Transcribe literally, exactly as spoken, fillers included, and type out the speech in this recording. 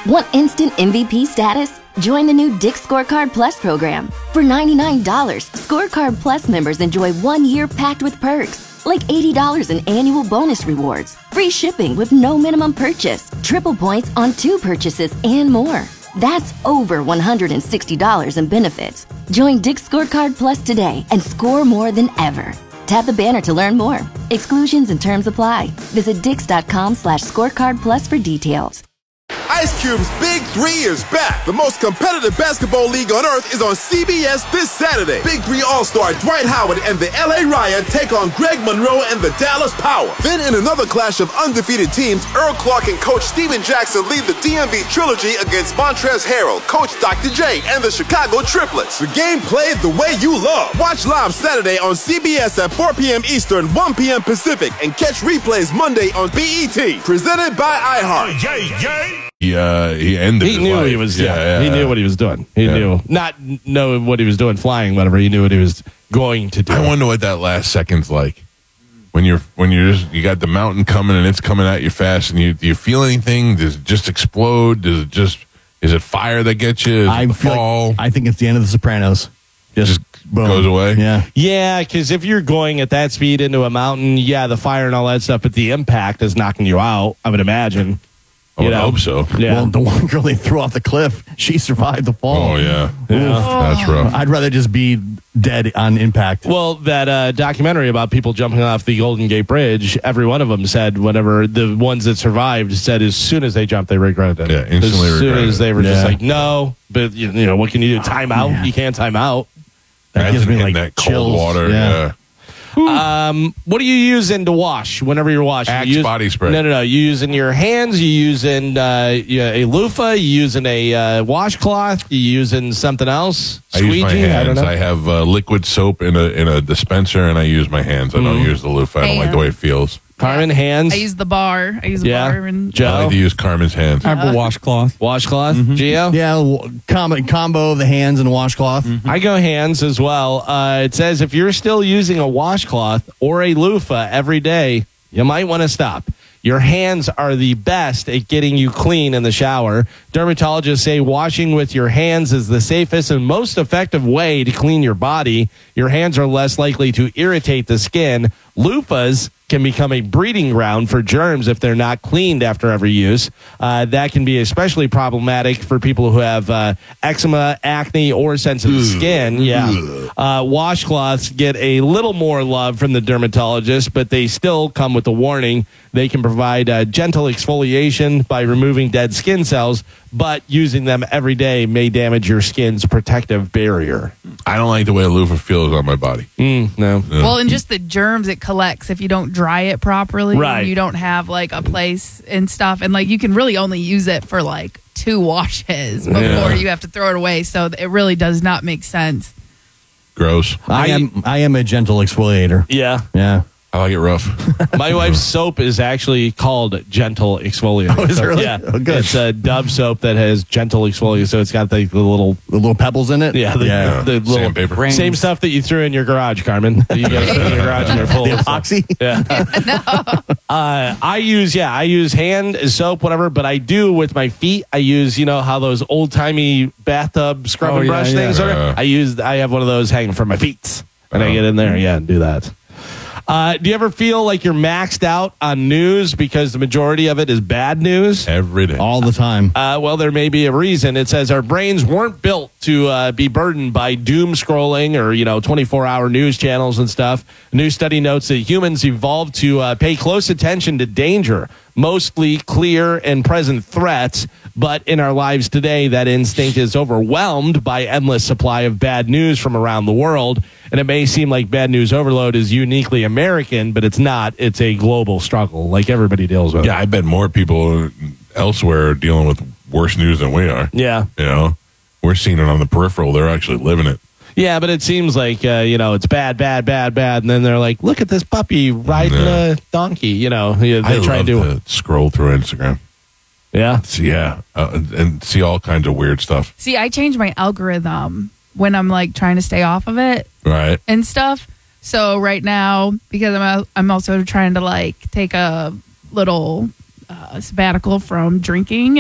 Want instant M V P status? Join the new Dick's Scorecard Plus program. For ninety-nine dollars, Scorecard Plus members enjoy one year packed with perks, like eighty dollars in annual bonus rewards, free shipping with no minimum purchase, triple points on two purchases, and more. That's over one hundred sixty dollars in benefits. Join Dick's Scorecard Plus today and score more than ever. Tap the banner to learn more. Exclusions and terms apply. Visit dix.com slash scorecard plus for details. Ice Cube's Big Three is back. The most competitive basketball league on earth is on C B S this Saturday. Big Three All-Star Dwight Howard and the L A Riot take on Greg Monroe and the Dallas Power. Then in another clash of undefeated teams, Earl Clark and Coach Steven Jackson lead the D M V Trilogy against Montrezl Harrell, Coach Doctor J, and the Chicago Triplets. The game played the way you love. Watch live Saturday on C B S at four p.m. Eastern, one p.m. Pacific, and catch replays Monday on B E T. Presented by iHeart. Yay, yay. He, uh, he ended He his knew life. he was. Yeah, Yeah, yeah, he yeah. knew what he was doing. He Yeah. knew not know what he was doing, flying, whatever. He knew what he was going to do. I wonder what that last second's like. When you're when you're just you got the mountain coming and it's coming at you fast, and you do you feel anything? Does it just explode? Does it just is it fire that gets you? Is I it the feel fall? like, I think it's the end of The Sopranos. Just, Just boom. goes away? Yeah. Yeah, because if you're going at that speed into a mountain, yeah, the fire and all that stuff, but the impact is knocking you out. I would imagine. I would You know? hope so. Yeah. Well, the one girl they threw off the cliff, she survived the fall. Oh yeah, Yeah. Oof, that's rough. I'd rather just be dead on impact. Well, that uh, documentary about people jumping off the Golden Gate Bridge, every one of them said, whenever the ones that survived said as soon as they jumped, they regretted it. Yeah, instantly As soon regretted as it. they were just Yeah. like, no, but you, you know, what can you do? Time out? yeah. You can't time out. That gives me in like that cold chills. water. Yeah. Yeah. Um, what are you using to wash whenever you're washing? Axe You use, body spray. No, no, no. You using your hands? You using uh, yeah, a loofah? You using a uh, washcloth? You using something else? I use my Squeegee? I don't hands. know. I, have uh, liquid soap in a in a dispenser, and I use my hands. I don't Mm-hmm. use the loofah. I don't like the way it feels. Carmen, hands. I use the bar. I use the Yeah. bar and I Joe, like to use Carmen's hands. I have a washcloth. washcloth. Mm-hmm. Gio. Yeah, w- com- combo of the hands and washcloth. I go hands as well. Uh, it says if you're still using a washcloth or a loofah every day, you might want to stop. Your hands are the best at getting you clean in the shower. Dermatologists say washing with your hands is the safest and most effective way to clean your body. Your hands are less likely to irritate the skin. Loofahs can become a breeding ground for germs if they're not cleaned after every use. Uh, that can be especially problematic for people who have uh, eczema, acne, or sensitive skin. Yeah. Uh, washcloths get a little more love from the dermatologist, but they still come with a warning. They can provide uh, gentle exfoliation by removing dead skin cells, but using them every day may damage your skin's protective barrier. I don't like the way a loofah feels on my body. Mm, no. well, and just the germs it collects if you don't dry it properly. Right. And you don't have like a place and stuff, and like you can really only use it for like two washes before Yeah. you have to throw it away. So it really does not make sense. Gross. I am I am a gentle exfoliator. Yeah. Yeah. I like it rough. My wife's soap is actually called Gentle Exfoliator. Oh, is it really? Yeah. Oh, good. It's a Dove soap that has Gentle Exfoliator, so it's got the, the little, The little pebbles in it. yeah, the, yeah. the little Sandpaper. Rings. same stuff that you threw in your garage, Carmen. That you guys put in your garage in your pool. The epoxy. Yeah. uh, I use, yeah, I use hand soap, whatever, but I do with my feet. I use, you know, how those old timey bathtub scrub Oh, and yeah, brush yeah. things are. Uh. I use, I have one of those hanging from my feet. And I Oh. get in there, yeah, and do that. Uh, do you ever feel like you're maxed out on news because the majority of it is bad news? Every day. All the time. Uh, well, there may be a reason. It says our brains weren't built to uh, be burdened by doom scrolling or, you know, twenty-four hour news channels and stuff. A new study notes that humans evolved to uh, pay close attention to danger, mostly clear and present threats. But in our lives today, that instinct is overwhelmed by endless supply of bad news from around the world. And it may seem like bad news overload is uniquely American, but it's not. It's a global struggle like everybody deals with. Yeah, I bet more people elsewhere are dealing with worse news than we are. Yeah. You know, we're seeing it on the peripheral. They're actually living it. Yeah, but it seems like, uh, you know, it's bad, bad, bad, bad. And then they're like, look at this puppy riding Yeah. a donkey. You know, yeah, they I try love to do it. to scroll through Instagram. Yeah. See, yeah, uh, and see all kinds of weird stuff. See, I change my algorithm when I'm like trying to stay off of it Right. and stuff. So right now, because I'm I'm also trying to like take a little uh, sabbatical from drinking